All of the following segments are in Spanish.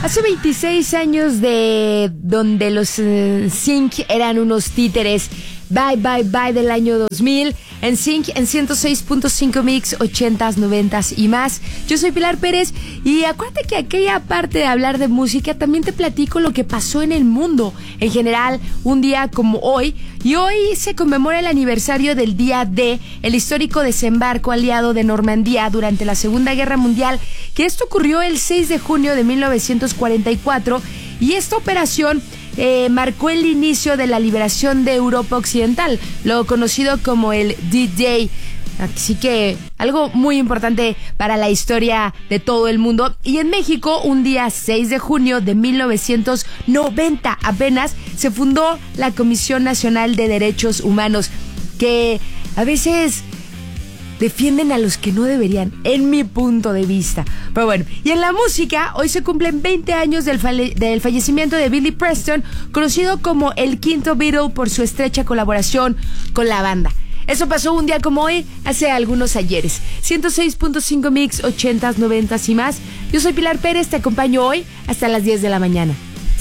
Hace 26 años de donde los Sync eran unos títeres. Bye, bye, bye del año 2000. En Sync, en 106.5 Mix, 80s, 90s y más. Yo soy Pilar Pérez y acuérdate que aquella parte de hablar de música también te platico lo que pasó en el mundo. En general, un día como hoy. Y hoy se conmemora el aniversario del Día D, el histórico desembarco aliado de Normandía durante la Segunda Guerra Mundial, que esto ocurrió el 6 de junio de 1944. Y esta operación marcó el inicio de la liberación de Europa Occidental, lo conocido como el D-Day. Así que algo muy importante para la historia de todo el mundo. Y en México, un día 6 de junio de 1990 apenas, se fundó la Comisión Nacional de Derechos Humanos, que a veces defienden a los que no deberían, en mi punto de vista. Pero bueno, y en la música, hoy se cumplen 20 años del fallecimiento de Billy Preston, conocido como el quinto Beatle por su estrecha colaboración con la banda. Eso pasó un día como hoy, hace algunos ayeres. 106.5 Mix, 80s, 90s y más. Yo soy Pilar Pérez, te acompaño hoy hasta las 10 de la mañana.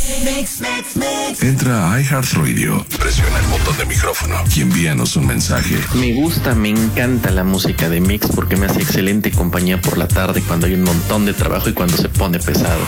Entra a iHeartRadio, presiona el botón de micrófono y envíanos un mensaje. Me encanta la música de Mix porque me hace excelente compañía por la tarde cuando hay un montón de trabajo y cuando se pone pesado.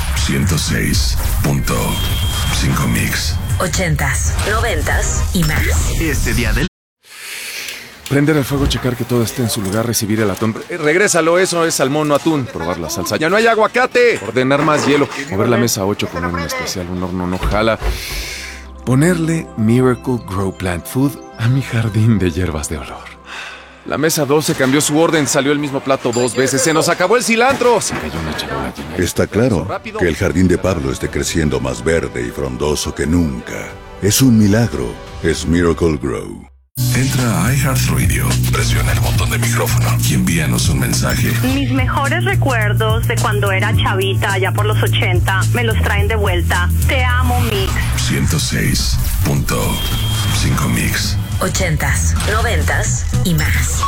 106.5 Mix. 80s, 90s y más. Este día del... Prender el fuego, checar que todo esté en su lugar, recibir el atún. Regrésalo, eso es salmón, no atún. Probar la salsa. ¡Ya no hay aguacate! Ordenar más hielo. Mover la mesa 8, poner un especial, un horno no jala. Ponerle Miracle Grow Plant Food a mi jardín de hierbas de olor. La mesa 12 cambió su orden, salió el mismo plato 2 veces. ¡Se nos acabó el cilantro! Se cayó una charola llena. Está claro que el jardín de Pablo esté creciendo más verde y frondoso que nunca. Es un milagro. Es Miracle Grow. Entra a iHeartRadio, presiona el botón de micrófono y envíanos un mensaje. Mis mejores recuerdos de cuando era chavita, allá por los 80, me los traen de vuelta. Te amo, Mix. 106.5 Mix. 80s, 90s y más.